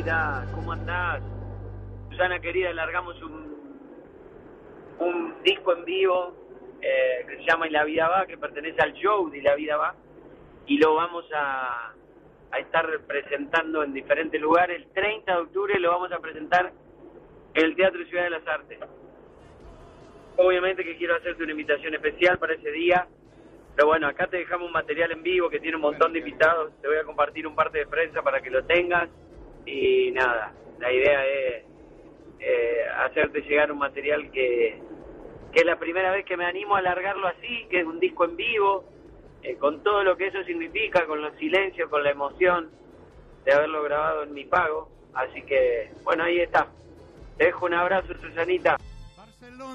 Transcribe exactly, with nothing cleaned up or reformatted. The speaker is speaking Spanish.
querida, ¿cómo andás? Susana querida, largamos un, un disco en vivo eh, que se llama Y la vida va, que pertenece al show de Y la vida va, y lo vamos a, a estar presentando en diferentes lugares. El treinta de octubre lo vamos a presentar en el Teatro Ciudad de las Artes. Obviamente que quiero hacerte una invitación especial para ese día, pero bueno, acá te dejamos un material en vivo que tiene un montón de invitados. Te voy a compartir un parte de prensa para que lo tengas. Y nada, la idea es eh, hacerte llegar un material que, que es la primera vez que me animo a largarlo así, que es un disco en vivo, eh, con todo lo que eso significa, con los silencios, con la emoción de haberlo grabado en mi pago. Así que, bueno, ahí está. Te dejo un abrazo, Susanita.